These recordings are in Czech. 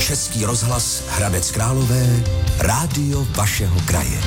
Český rozhlas Hradec Králové, rádio vašeho kraje.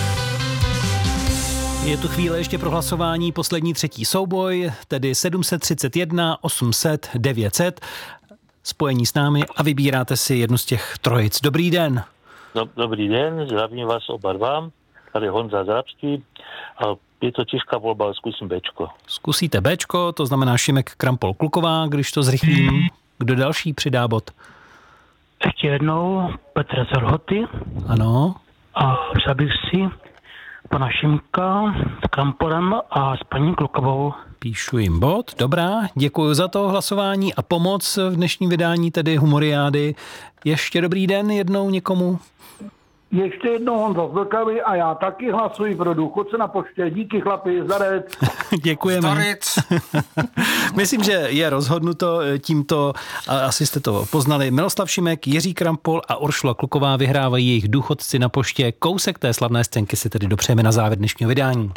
Je tu chvíle ještě pro hlasování, poslední třetí souboj, tedy 731, 800, 900. Spojení s námi a vybíráte si jednu z těch trojic. Dobrý den. Dobrý den, zdravím vás oba dva. Tady Honza Zrabský. A je to těžká volba, ale zkusím Bčko. Zkusíte Bčko, to znamená Šimek Krampol Kluková, když to zrychlím. Kdo další přidá bod? Ještě jednou Petr z Rhoty. Ano. A přál bych si pana Šimka s Krampolem a s paní Klukovou. Píšu jim bod, dobrá, děkuji za to hlasování a pomoc v dnešním vydání, tedy Humoriády. Ještě dobrý den jednou někomu. Ještě jednou Honza z Vltavy a já taky hlasuji pro důchodce na poště. Díky chlapi, zdarec. Děkujeme. Myslím, že je rozhodnuto tímto, asi jste to poznali. Miloslav Šimek, Jiří Krampol a Uršula Kluková vyhrávají jejich důchodci na poště. Kousek té slavné scénky si tedy dopřejeme na závěr dnešního vydání.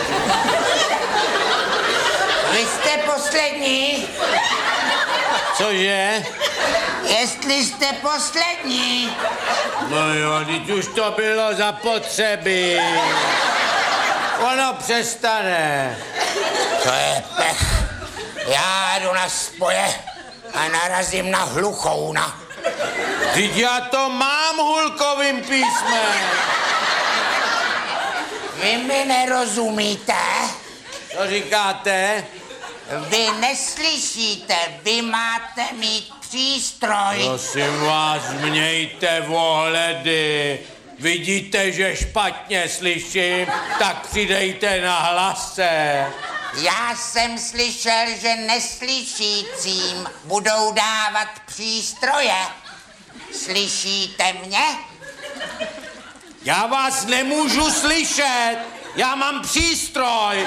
Vy jste poslední? Cože? Jestli jste poslední. No jo, teď už to bylo zapotřebí. Ono přestane. To je pech. Já jdu na spoje a narazím na hluchouna. Teď já to mám hulkovým písmem. Vy mi nerozumíte? Co říkáte? Vy neslyšíte, vy máte mít přístroj. Prosím vás, mějte ohledy. Vidíte, že špatně slyším, tak přidejte na hlase. Já jsem slyšel, že neslyšícím budou dávat přístroje. Slyšíte mě? Já vás nemůžu slyšet, já mám přístroj.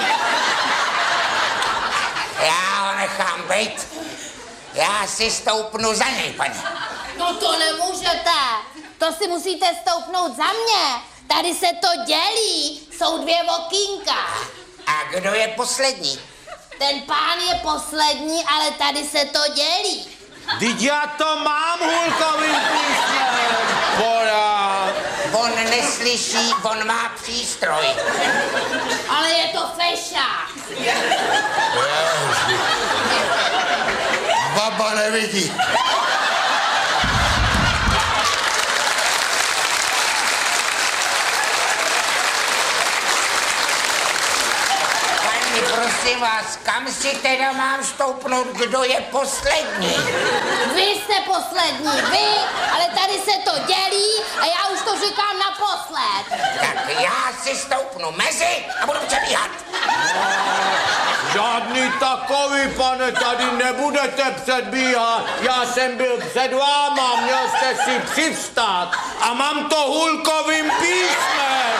Já ho nechám být. Já si stoupnu za něj, paní. No to nemůžete. To si musíte stoupnout za mě. Tady se to dělí. Jsou dvě okýnka. A kdo je poslední? Ten pán je poslední, ale tady se to dělí. Vždyť já to mám hulkovým písmem. Porád. On neslyší, on má přístroj. Ale je to fešák. Baba nevidí. Pani, prosím vás, kam si teda mám stoupnout, kdo je poslední? Vy jste poslední, vy, ale tady se to dělí a já už to říkám naposled. Tak já si stoupnu mezi a budu přebíhat. Žádný takový, pane, tady nebudete předbíhat. Já jsem byl před váma, měl jste si přivstát a mám to hulkovým písmem.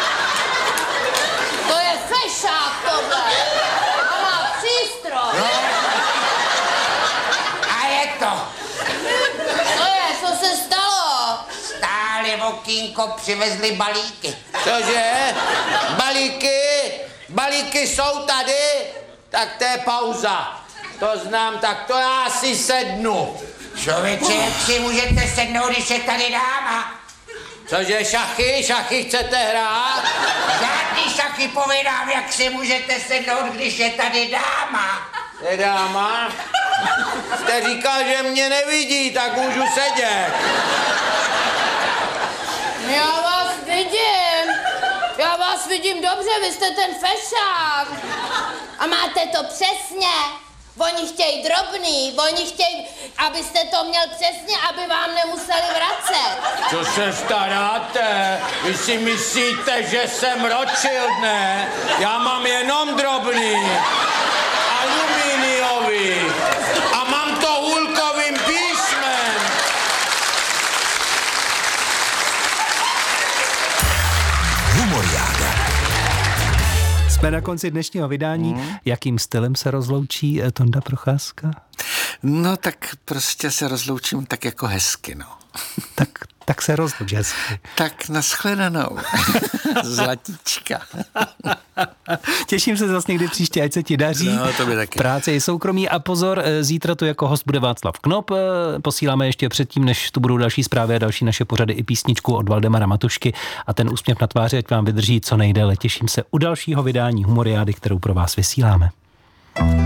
To je fešák tohle. A má přístroj. No. A je to. To je, co se stalo? Stáli v okýnko, přivezli balíky. Cože? Balíky? Balíky jsou tady? Tak to je pauza. To znám, tak to já si sednu. Člověče, jak si můžete sednout, když je tady dáma? Cože, šachy? Šachy chcete hrát? Žádný šachy povídám, jak si můžete sednout, když je tady dáma. Je dáma? Jste říkal, že mě nevidí, tak můžu sedět. Já vás vidím. Já vás vidím dobře, vy jste ten fešák. A máte to přesně. Oni chtějí drobný, oni chtějí, abyste to měl přesně, aby vám nemuseli vracet. Co se staráte? Vy si myslíte, že jsem ročil, Já mám jenom drobný, aluminiový a mám to hulkovým písmem. Humoriáda. Jsme na konci dnešního vydání. Jakým stylem se rozloučí Tonda Procházka? No tak prostě se rozloučím tak jako hezky, no. Tak se rozluč hezky. Tak nashledanou. Zlatíčka. Těším se zase někdy příště, ať se ti daří. No, to by taky. Práce i soukromí a pozor, zítra tu jako host bude Václav Knop. Posíláme ještě předtím, než tu budou další zprávy a další naše pořady i písničku od Valdemara Matušky a ten úsměv na tváři, ať vám vydrží co nejdéle. Těším se u dalšího vydání Humoriády, kterou pro vás vysíláme.